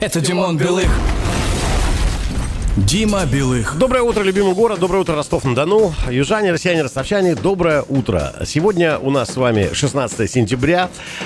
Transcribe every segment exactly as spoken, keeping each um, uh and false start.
Это Димон Белых. Дима Белых. Доброе утро, любимый город, доброе утро, Ростов-на-Дону. Южане, россияне, ростовчане, доброе утро. Сегодня у нас с вами шестнадцатое сентября,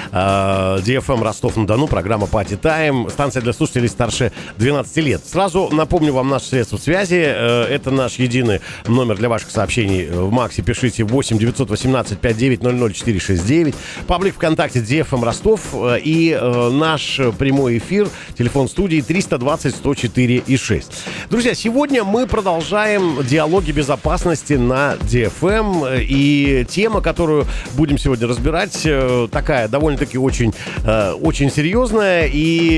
э, ди эф эм Ростов-на-Дону, программа Party Time, станция для слушателей старше двенадцати лет. Сразу напомню вам наши средства связи. Э, это наш единый номер для ваших сообщений в Максе. Пишите восемь девятьсот восемнадцать пятьдесят девять ноль ноль четыре шесть девять. Паблик ВКонтакте ди эф эм Ростов. И э, наш прямой эфир, телефон студии триста двадцать сто четыре и шесть. Друзья, сегодня мы продолжаем диалоги безопасности на ди эф эм. И тема, которую будем сегодня разбирать, такая довольно-таки очень, очень серьезная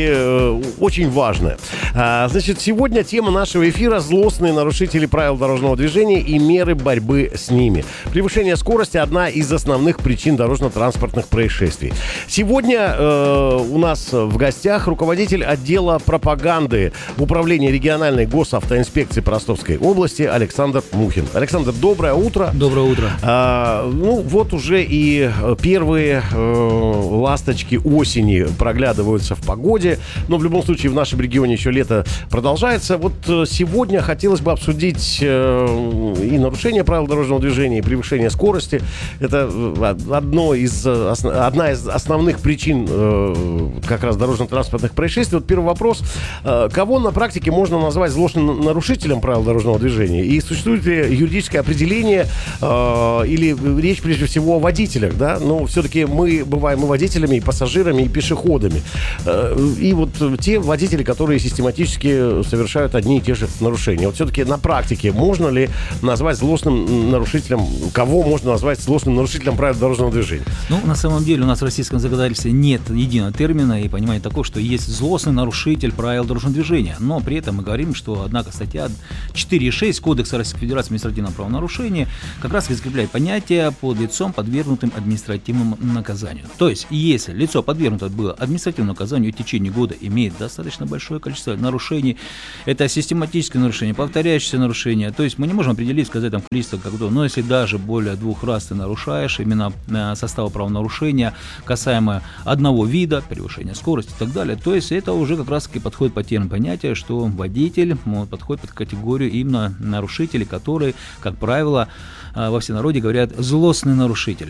и очень важная. Значит, сегодня тема нашего эфира — злостные нарушители правил дорожного движения и меры борьбы с ними. Превышение скорости — одна из основных причин дорожно-транспортных происшествий. Сегодня э, у нас в гостях руководитель отдела пропаганды Управления региональной госавтоинспекции по Ростовской области Александр Мухин. Александр, доброе утро. Доброе утро. А, ну, вот уже и первые э, ласточки осени проглядываются в погоде, но в любом случае в нашем регионе еще лето продолжается. Вот сегодня хотелось бы обсудить э, и нарушение правил дорожного движения, и превышение скорости. Это одно из, одна из основных причин э, как раз дорожно-транспортных происшествий. Вот первый вопрос. Э, кого на практике можно назвать злостным нарушителем правил дорожного движения? И существует ли юридическое определение э, или речь прежде всего о водителях, да? Но все-таки мы бываем и водителями, и пассажирами, и пешеходами. Э, и вот те водители, которые систематически совершают одни и те же нарушения. Вот все-таки на практике можно ли назвать злостным нарушителем, кого можно назвать злостным нарушителем правил дорожного движения? Ну, на самом деле у нас в российском законодательстве нет единого термина и понимания такого, что есть злостный нарушитель правил дорожного движения. Но при этом мы говорим, что, однако, статья четыре и шесть Кодекса Российской Федерации административного правонарушения как раз закрепляет понятие под лицом, подвергнутым административному наказанию. То есть, если лицо подвергнуто было административному наказанию в течение года, имеет достаточно большое количество нарушений, это систематическое нарушение, повторяющееся нарушение, то есть мы не можем определить, сказать там количество, когда, но если даже более двух раз ты нарушаешь именно состава правонарушения, касаемо одного вида, превышения скорости и так далее, то есть это уже как раз таки подходит по термину понятия, что водитель подходит под категорию именно нарушителей, которые, как правило, во всенародье говорят злостные нарушители.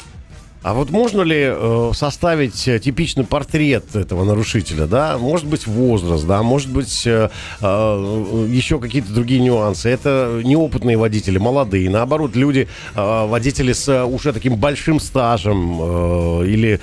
А вот можно ли э, составить типичный портрет этого нарушителя, да? Может быть, возраст, да, может быть, э, э, еще какие-то другие нюансы. Это неопытные водители, молодые, наоборот, люди, э, водители с уже таким большим стажем, э, или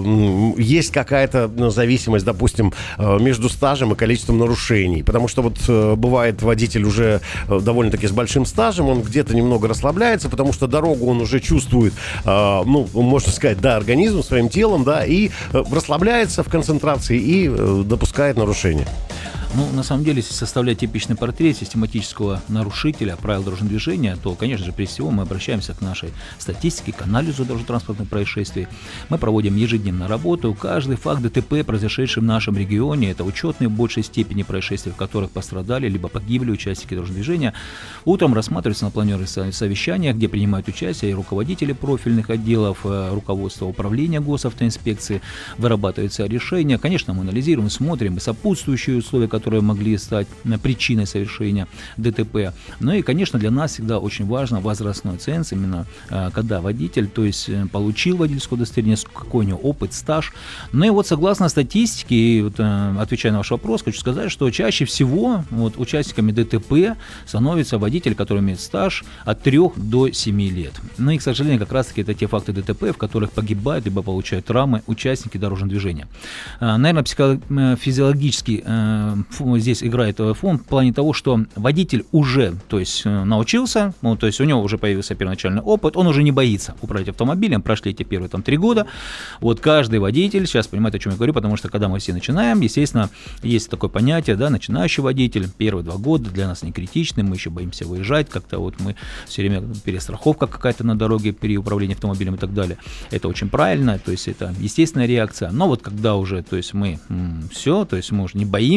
э, есть какая-то зависимость, допустим, э, между стажем и количеством нарушений. Потому что вот э, бывает водитель уже э, довольно-таки с большим стажем, он где-то немного расслабляется, потому что дорогу он уже чувствует, э, ну, может можно сказать, да, организмом, своим телом, да, и э, расслабляется в концентрации и э, допускает нарушения. Ну, на самом деле, если составлять типичный портрет систематического нарушителя правил дорожного движения, то, конечно же, прежде всего мы обращаемся к нашей статистике, к анализу дорожно-транспортных происшествий. Мы проводим ежедневно работу. Каждый факт ДТП, произошедший в нашем регионе, это учетные в большей степени происшествий, в которых пострадали либо погибли участники дорожного движения, утром рассматриваются на планерных совещаниях, где принимают участие и руководители профильных отделов, руководство управления госавтоинспекции, вырабатываются решения. Конечно, мы анализируем, смотрим и сопутствующие условия, которые которые могли стать причиной совершения ДТП. Ну и, конечно, для нас всегда очень важно возрастной ценз, именно когда водитель, то есть получил водительское удостоверение, какой у него опыт, стаж. Ну и вот согласно статистике, и вот, отвечая на ваш вопрос, хочу сказать, что чаще всего вот, участниками ДТП становится водитель, который имеет стаж от трёх до семи лет. Ну и, к сожалению, как раз-таки это те факты ДТП, в которых погибают либо получают травмы участники дорожного движения. Наверное, психофизиологический здесь играет фон в плане того, что водитель уже, то есть, научился, ну, то есть у него уже появился первоначальный опыт, он уже не боится управлять автомобилем, прошли эти первые там три года. Вот каждый водитель сейчас понимает, о чем я говорю, потому что когда мы все начинаем, естественно, есть такое понятие, да, начинающий водитель, первые два года для нас не критичны, мы еще боимся выезжать, как-то вот мы все время перестраховка какая-то на дороге при управлении автомобилем и так далее. Это очень правильно, то есть это естественная реакция. Но вот когда уже, то есть мы м, все, то есть мы уже не боимся, то есть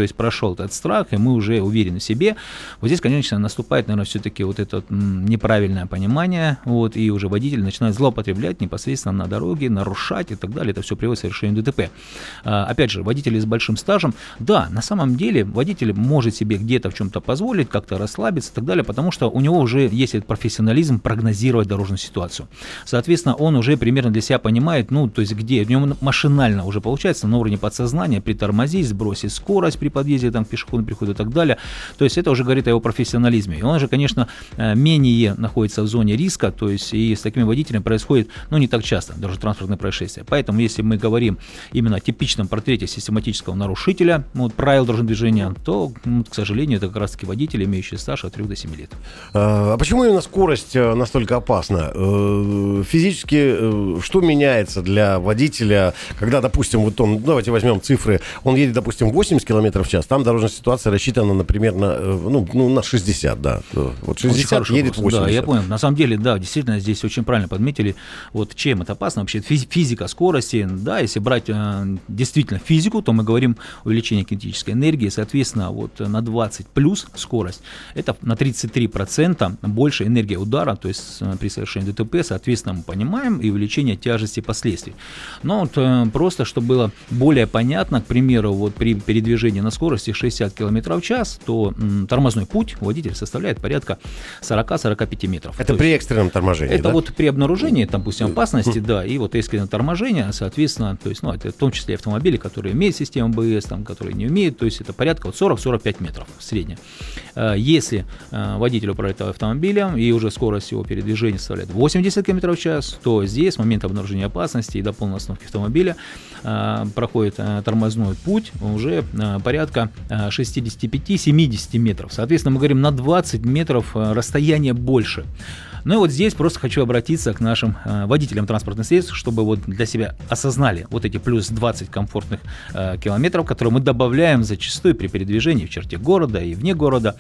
есть прошел этот страх, и мы уже уверены в себе. Вот здесь, конечно, наступает, наверное, все-таки вот это м, неправильное понимание, вот, и уже водитель начинает злоупотреблять непосредственно на дороге, нарушать и так далее. Это все приводит к совершению ДТП. А, опять же, водители с большим стажем, да, на самом деле водитель может себе где-то в чем-то позволить, как-то расслабиться и так далее, потому что у него уже есть этот профессионализм прогнозировать дорожную ситуацию. Соответственно, он уже примерно для себя понимает, ну, то есть где, в нем машинально уже получается на уровне подсознания притормозить, сбросить скорость при подъезде там, к пешеходному переходу и так далее. То есть это уже говорит о его профессионализме. И он же, конечно, менее находится в зоне риска, то есть и с такими водителями происходит, ну, не так часто дорожно-транспортные происшествия. Поэтому, если мы говорим именно о типичном портрете систематического нарушителя вот, правил дорожного движения, то, к сожалению, это как раз-таки водители, имеющие стаж от трёх до семи лет. А почему именно скорость настолько опасна? Физически что меняется для водителя, когда, допустим, вот он, давайте возьмем цифры, он едет, допустим, восемьдесят километров в час, там дорожная ситуация рассчитана, например, на, ну, ну, на шестьдесят, да. Вот шестьдесят едет восемьдесят. Да, я понял. На самом деле, да, действительно, здесь очень правильно подметили, вот чем это опасно. Вообще физика скорости, да, если брать э, действительно физику, то мы говорим увеличение кинетической энергии, соответственно, вот на двадцать плюс скорость, это на тридцать три процента больше энергия удара, то есть э, при совершении ДТП, соответственно, мы понимаем и увеличение тяжести последствий. Но вот э, просто, чтобы было более понятно, к примеру, вот при передвижении на скорости шестьдесят километров в час, то м, тормозной путь водитель составляет порядка сорок-сорок пять метров. Это то при экстренном торможении, Это да? вот при обнаружении, там, допустим, опасности, да, и вот экстренное торможение, соответственно, то есть, ну, это в том числе автомобили, которые имеют систему АБС, там, которые не имеют, то есть это порядка вот сорок-сорок пять метров в среднем. Если водитель управляет автомобилем и уже скорость его передвижения составляет восемьдесят километров в час, то здесь с момента обнаружения опасности и до полной остановки автомобиля проходит тормозной путь уже порядка шестьдесят пять - семьдесят метров. Соответственно, мы говорим на двадцать метров расстояние больше. Ну и вот здесь просто хочу обратиться к нашим э, водителям транспортных средств, чтобы вот для себя осознали вот эти плюс двадцать комфортных э, километров, которые мы добавляем зачастую при передвижении в черте города и вне города.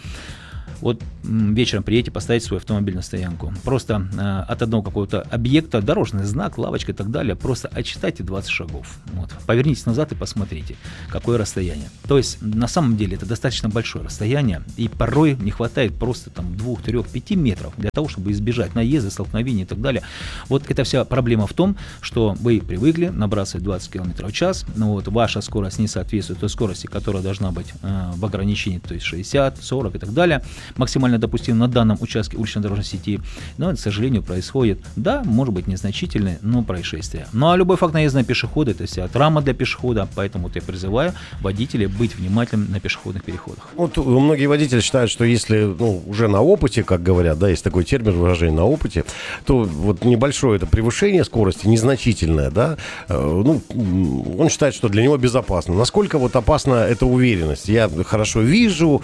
Вот вечером приедете, поставите свой автомобиль на стоянку. Просто э, от одного какого-то объекта, дорожный знак, лавочка и так далее, просто отсчитайте двадцать шагов. Вот. Повернитесь назад и посмотрите, какое расстояние. То есть, на самом деле, это достаточно большое расстояние, и порой не хватает просто там двух, трёх, пяти метров для того, чтобы избежать наезда, столкновений и так далее. Вот эта вся проблема в том, что вы привыкли набрасывать двадцать километров в час, но вот ваша скорость не соответствует той скорости, которая должна быть э, в ограничении, то есть шестьдесят, сорок и так далее. Максимально допустим на данном участке уличной дорожной сети, но, к сожалению, происходит, да, может быть, незначительное, но происшествие. Ну, а любой факт наезда на пешехода – это вся травма для пешехода, поэтому вот я призываю водителей быть внимательными на пешеходных переходах. Вот многие водители считают, что если ну, уже на опыте, как говорят, да, есть такой термин выражение на опыте, то вот небольшое это превышение скорости, незначительное, да, э, ну, он считает, что для него безопасно. Насколько вот опасна эта уверенность? Я хорошо вижу,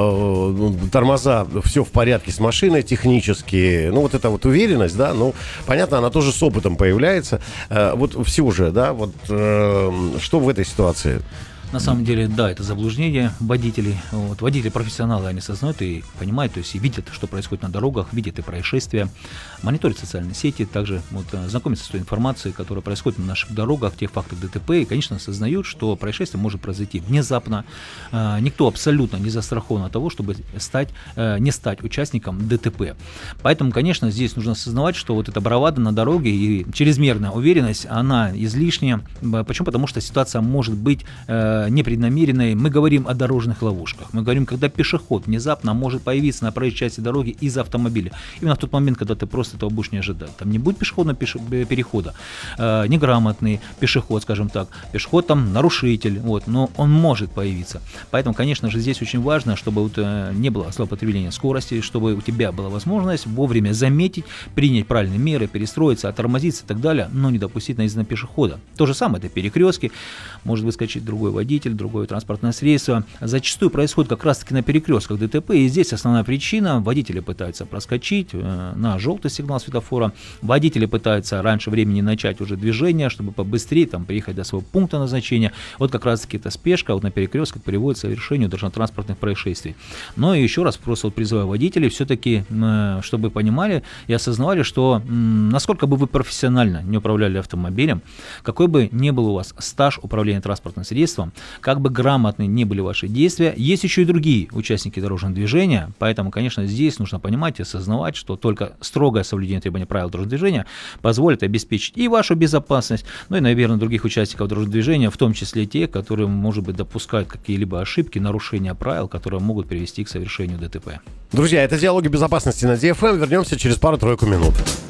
э, тормоза, все в порядке с машиной технически, ну вот эта вот уверенность, да, ну понятно, она тоже с опытом появляется, э, вот все же, да, вот э, что в этой ситуации? На самом деле, да, это заблуждение водителей. Вот, водители профессионалы, они осознают и понимают, то есть и видят, что происходит на дорогах, видят и происшествия, мониторят социальные сети, также вот, знакомятся с той информацией, которая происходит на наших дорогах, тех фактах ДТП, и, конечно, осознают, что происшествие может произойти внезапно. А, никто абсолютно не застрахован от того, чтобы стать, а, не стать участником ДТП. Поэтому, конечно, здесь нужно осознавать, что вот эта бравада на дороге и чрезмерная уверенность, она излишняя. Почему? Потому что ситуация может быть а, непреднамеренной. Мы говорим о дорожных ловушках. Мы говорим, когда пешеход внезапно может появиться на проезжей части дороги из автомобиля. Именно в тот момент, когда ты просто этого будешь не ожидать. Там не будет пешеходного пеше- перехода, э, неграмотный пешеход, скажем так, пешеход там нарушитель, вот, но он может появиться. Поэтому, конечно же, здесь очень важно, чтобы вот, э, не было злоупотребления скорости, чтобы у тебя была возможность вовремя заметить, принять правильные меры, перестроиться, оттормозиться и так далее, но не допустить наезда на пешехода. То же самое, это перекрестки, может выскочить другой водитель, другое транспортное средство. Зачастую происходит как раз-таки на перекрестках ДТП, и здесь основная причина: водители пытаются проскочить э, на желтый сигнал светофора, водители пытаются раньше времени начать уже движение, чтобы побыстрее там приехать до своего пункта назначения. Вот как раз-таки эта спешка вот на перекрестках приводит к совершению дорожно-транспортных происшествий. Но и еще раз просто вот призываю водителей все-таки, э, чтобы понимали и осознавали, что э, насколько бы вы профессионально не управляли автомобилем, какой бы ни был у вас стаж управления транспортным средством, как бы грамотны ни были ваши действия, есть еще и другие участники дорожного движения, поэтому, конечно, здесь нужно понимать и осознавать, что только строгое соблюдение требований правил дорожного движения позволит обеспечить и вашу безопасность, ну и, наверное, других участников дорожного движения, в том числе те, которые, может быть, допускают какие-либо ошибки, нарушения правил, которые могут привести к совершению ДТП. Друзья, это «Диалоги безопасности» на ди эф эм. Вернемся через пару-тройку минут.